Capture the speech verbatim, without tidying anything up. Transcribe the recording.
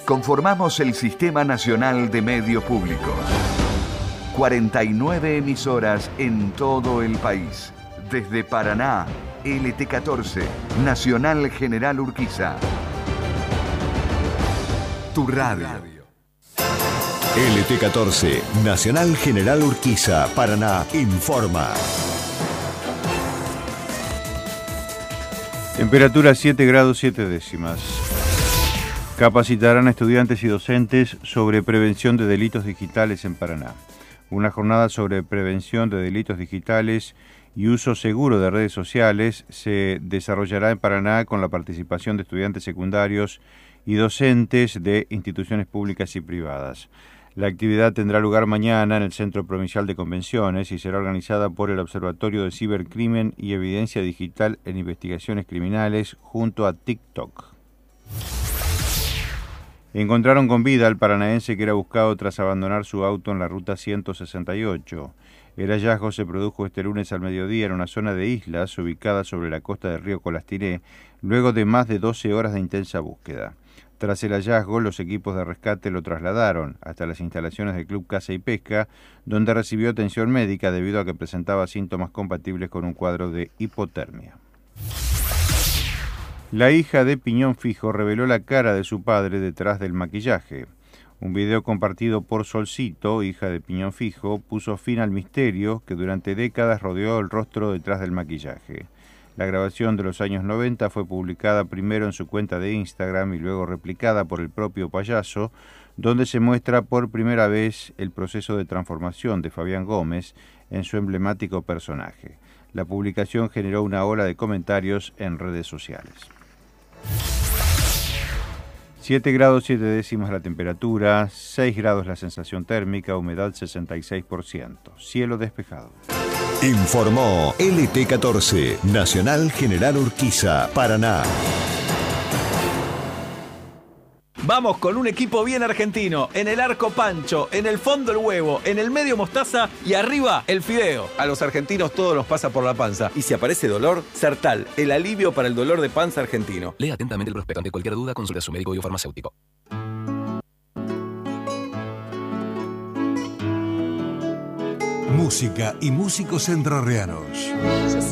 Conformamos el Sistema Nacional de Medios Públicos. cuarenta y nueve emisoras en todo el país. Desde Paraná, L T catorce, Nacional General Urquiza. Tu radio. L T catorce, Nacional General Urquiza, Paraná, informa. Temperatura siete grados siete décimas. Capacitarán a estudiantes y docentes sobre prevención de delitos digitales en Paraná. Una jornada sobre prevención de delitos digitales y uso seguro de redes sociales se desarrollará en Paraná con la participación de estudiantes secundarios y docentes de instituciones públicas y privadas. La actividad tendrá lugar mañana en el Centro Provincial de Convenciones y será organizada por el Observatorio de Cibercrimen y Evidencia Digital en Investigaciones Criminales junto a TikTok. Encontraron con vida al paranaense que era buscado tras abandonar su auto en la ruta ciento sesenta y ocho. El hallazgo se produjo este lunes al mediodía en una zona de islas ubicada sobre la costa del río Colastiné, luego de más de doce horas de intensa búsqueda. Tras el hallazgo, los equipos de rescate lo trasladaron hasta las instalaciones del Club Caza y Pesca, donde recibió atención médica debido a que presentaba síntomas compatibles con un cuadro de hipotermia. La hija de Piñón Fijo reveló la cara de su padre detrás del maquillaje. Un video compartido por Solcito, hija de Piñón Fijo, puso fin al misterio que durante décadas rodeó el rostro detrás del maquillaje. La grabación de los años noventa fue publicada primero en su cuenta de Instagram y luego replicada por el propio payaso, donde se muestra por primera vez el proceso de transformación de Fabián Gómez en su emblemático personaje. La publicación generó una ola de comentarios en redes sociales. siete grados siete décimas la temperatura, seis grados la sensación térmica, humedad sesenta y seis por ciento. Cielo despejado. Informó L T catorce, Nacional General Urquiza, Paraná. Vamos con un equipo bien argentino. En el arco Pancho, en el fondo el huevo, en el medio mostaza y arriba el fideo. A los argentinos todo nos pasa por la panza. Y si aparece dolor, Sertal, el alivio para el dolor de panza argentino. Lea atentamente el prospecto. Ante cualquier duda, consulte a su médico o farmacéutico. Música y músicos entrerrianos.